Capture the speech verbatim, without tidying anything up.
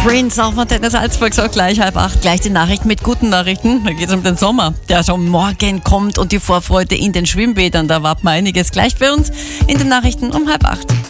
Prince auf Antenne Salzburg, so gleich halb acht. Gleich die Nachrichten mit guten Nachrichten. Da geht es um den Sommer, der schon morgen kommt und die Vorfreude in den Schwimmbädern. Da warten wir einiges gleich bei uns in den Nachrichten um halb acht.